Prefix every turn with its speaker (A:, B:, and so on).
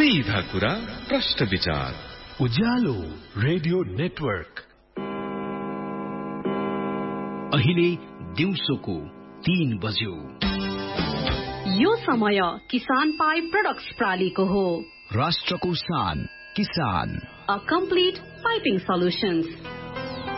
A: सीधा कुरा प्रश्न विचार
B: उज्यालो रेडियो नेटवर्क अहिले दिउँसोको 3 बज्यो।
C: यो समय किसान पाइप प्रोडक्ट्स प्रालीको हो।
B: राष्ट्रको शान किसान,
C: A complete piping solutions।